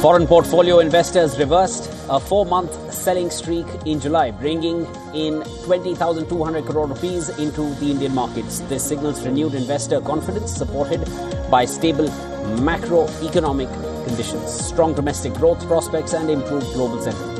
Foreign portfolio investors reversed a 4-month selling streak in July, bringing in 20,200 crore rupees into the Indian markets. This signals renewed investor confidence supported by stable macroeconomic conditions, strong domestic growth prospects and improved global sentiment.